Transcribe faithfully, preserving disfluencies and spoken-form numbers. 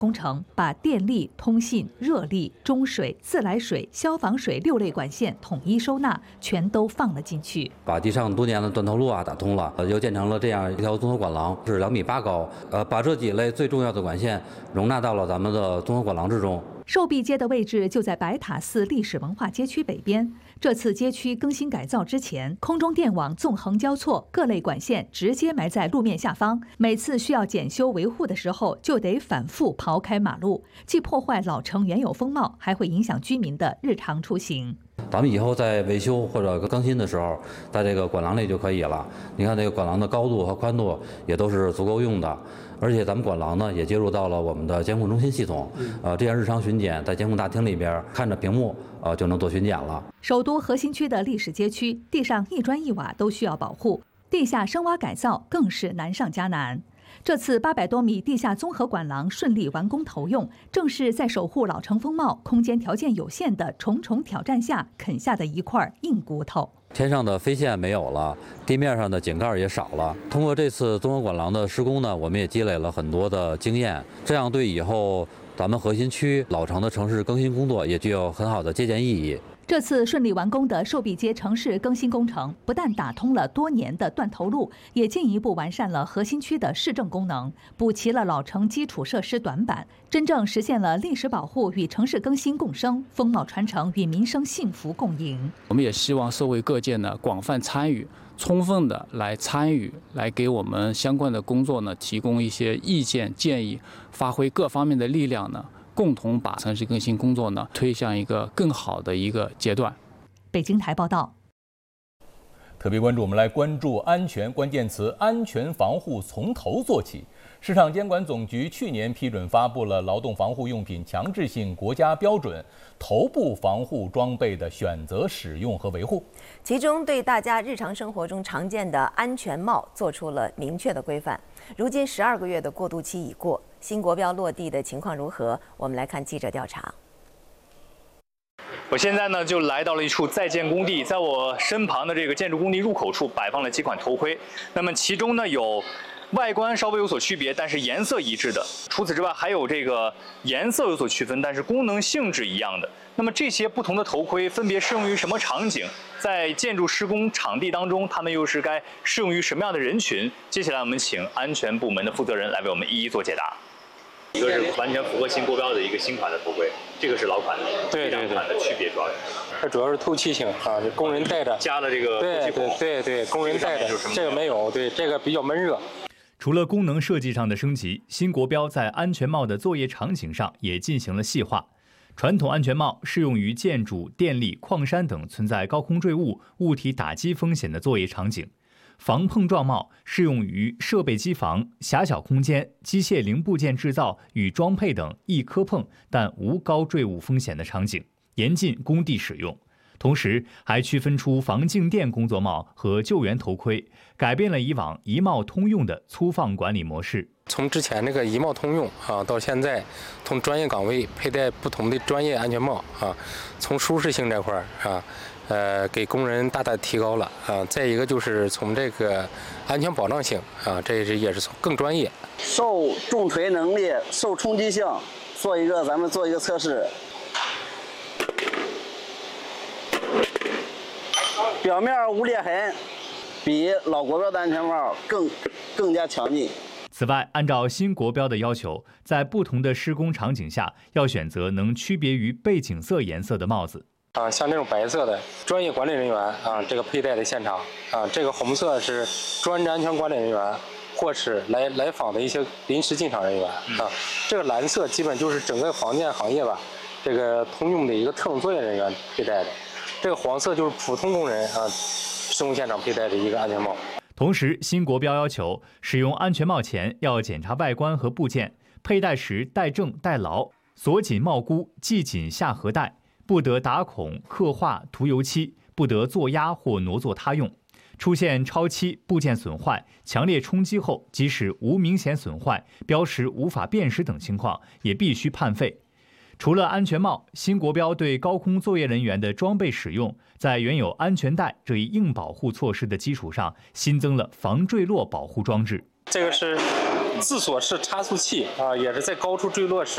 工程把电力、通信、热力、中水、自来水、消防水六类管线统一收纳，全都放了进去。 把地上多年的断头路啊打通了，又建成了这样一条综合管廊，是两米八高。呃，把这几类最重要的管线容纳到了咱们的综合管廊之中。 寿碧街的位置就在白塔寺历史文化街区北边。这次街区更新改造之前，空中电网纵横交错，各类管线直接埋在路面下方。每次需要检修维护的时候，就得反复刨开马路，既破坏老城原有风貌，还会影响居民的日常出行。 咱们以后在维修或者更新的时候，在这个管廊里就可以了。你看这个管廊的高度和宽度也都是足够用的，而且咱们管廊呢也接入到了我们的监控中心系统，呃，这样日常巡检在监控大厅里边看着屏幕，呃，就能做巡检了。 首都核心区的历史街区，地上一砖一瓦都需要保护，地下深挖改造更是难上加难。这次八百多米地下综合管廊顺利完工投用，正是在守护老城风貌、空间条件有限的重重挑战下啃下的一块硬骨头。 天上的飞线没有了，地面上的井盖也少了。通过这次综合管廊的施工呢，我们也积累了很多的经验，这样对以后咱们核心区老城的城市更新工作也具有很好的借鉴意义。 这次顺利完工的寿碧街城市更新工程，不但打通了多年的断头路，也进一步完善了核心区的市政功能，补齐了老城基础设施短板，真正实现了历史保护与城市更新共生，风貌传承与民生幸福共赢。 我们也希望社会各界呢广泛参与，充分的来参与，来给我们相关的工作呢提供一些意见建议，发挥各方面的力量呢，共同把城市更新工作呢推向一个更好的一个阶段。 北京台报道。 特别关注，我们来关注安全关键词：安全防护从头做起。市场监管总局去年批准发布了劳动防护用品强制性国家标准，头部防护装备的选择、使用和维护， 其中对大家日常生活中常见的安全帽做出了明确的规范。如今十二个月的过渡期已过，新国标落地的情况如何？我们来看记者调查。 我现在呢就来到了一处在建工地，在我身旁的这个建筑工地入口处摆放了几款头盔，那么其中呢有外观稍微有所区别，但是颜色一致的。除此之外，还有这个颜色有所区分，但是功能性质一样的。那么这些不同的头盔分别适用于什么场景？在建筑施工场地当中，它们又是该适用于什么样的人群？接下来我们请安全部门的负责人来为我们一一做解答。一个是完全符合新国标的一个新款的头盔，这个是老款的。 对对对。 两款的区别主要是？ 它主要是透气性啊，这工人戴着加了这个对对对对，工人戴着这个没有，对这个比较闷热。 除了功能设计上的升级，新国标在安全帽的作业场景上也进行了细化。传统安全帽适用于建筑、电力、矿山等存在高空坠物、物体打击风险的作业场景；防碰撞帽适用于设备机房、狭小空间、机械零部件制造与装配等易磕碰但无高坠物风险的场景，严禁工地使用。同时还区分出防静电工作帽和救援头盔，改变了以往一帽通用的粗放管理模式。 从之前这个一帽通用啊，到现在从专业岗位佩戴不同的专业安全帽啊，从舒适性这块啊，呃，给工人大大提高了啊。再一个就是从这个安全保障性啊，这是也是更专业。 受重锤能力、受冲击性，做一个咱们做一个测试。表面无裂痕，比老国标的安全帽更更加强劲。 此外，按照新国标的要求，在不同的施工场景下，要选择能区别于背景色颜色的帽子。 啊，像这种白色的专业管理人员啊，这个佩戴的现场啊，这个红色是专职安全管理人员，或是来来访的一些临时进场人员啊。这个蓝色基本就是整个防建行业吧，这个通用的一个特种作业人员佩戴的。这个黄色就是普通工人啊，施工现场佩戴的一个安全帽。 同时，新国标要求使用安全帽前要检查外观和部件，佩戴时戴正戴牢，锁紧帽箍，系紧下颌带，不得打孔、刻画、涂油漆，不得做压或挪作他用。出现超期、部件损坏、强烈冲击后，即使无明显损坏、标识无法辨识等情况，也必须判废。除了安全帽，新国标对高空作业人员的装备使用，在原有安全带这一硬保护措施的基础上，新增了防坠落保护装置。 这个是自锁式差速器啊，也是在高处坠落时